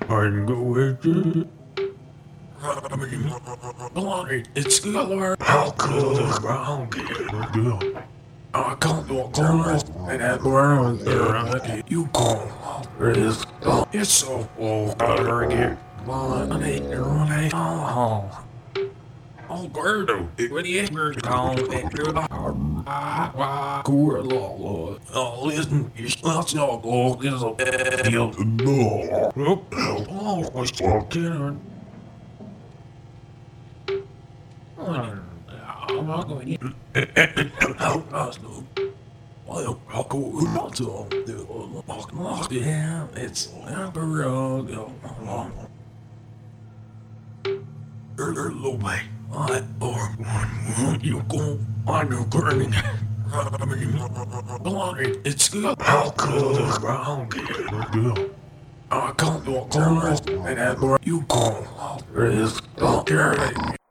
I'm going to. I mean, bloody, it's killer. How could the ground get good? I can't walk on it, and that ground there, I you can't. It's so low, I get money, money, oh. Alberto, when you hear the call, cool, listen, it's not so cool, it's a deal. No, oh, what's talking? I'm not going to. Yeah, it's little way. You go on your burning. I mean, bloody, it's good. How could the ground get good? I can't walk on it, and you can't. It's